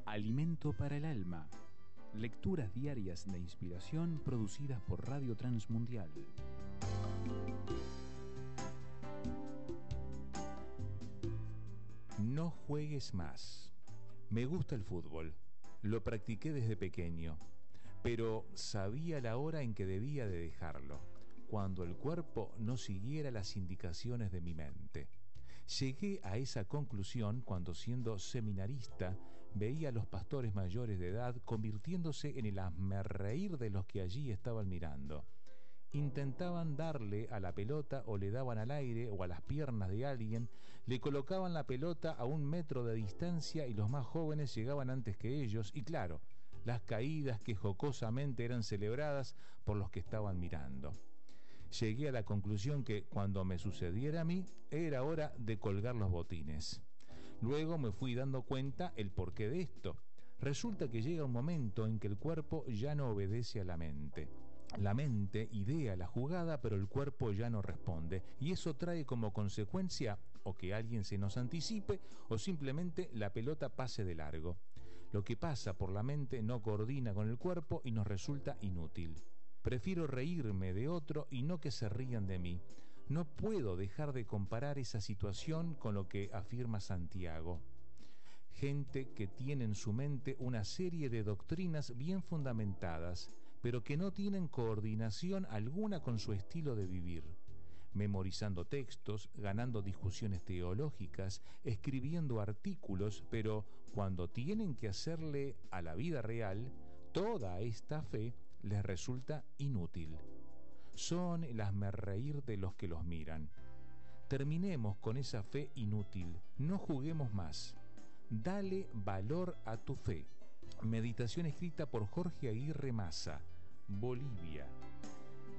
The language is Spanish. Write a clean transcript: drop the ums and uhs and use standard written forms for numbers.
Alimento para el alma. Lecturas diarias de inspiración producidas por Radio Transmundial. No juegues más. Me gusta el fútbol. Lo practiqué desde pequeño, pero sabía la hora en que debía de dejarlo, cuando el cuerpo no siguiera las indicaciones de mi mente. Llegué a esa conclusión cuando, siendo seminarista, veía a los pastores mayores de edad convirtiéndose en el hazmerreír de los que allí estaban mirando. Intentaban darle a la pelota o le daban al aire o a las piernas de alguien, le colocaban la pelota a 1 metro de distancia y los más jóvenes llegaban antes que ellos, y claro, las caídas que jocosamente eran celebradas por los que estaban mirando. Llegué a la conclusión que, cuando me sucediera a mí, era hora de colgar los botines. Luego me fui dando cuenta el porqué de esto. Resulta que llega un momento en que el cuerpo ya no obedece a la mente. La mente idea la jugada, pero el cuerpo ya no responde, y eso trae como consecuencia o que alguien se nos anticipe o simplemente la pelota pase de largo. Lo que pasa por la mente no coordina con el cuerpo y nos resulta inútil. Prefiero reírme de otro y no que se rían de mí. No puedo dejar de comparar esa situación con lo que afirma Santiago. Gente que tiene en su mente una serie de doctrinas bien fundamentadas, pero que no tienen coordinación alguna con su estilo de vivir. Memorizando textos, ganando discusiones teológicas, escribiendo artículos, pero cuando tienen que hacerle a la vida real, toda esta fe les resulta inútil. Son el hazmerreír de los que los miran. Terminemos con esa fe inútil, no juguemos más. Dale valor a tu fe. Meditación escrita por Jorge Aguirre Maza, Bolivia.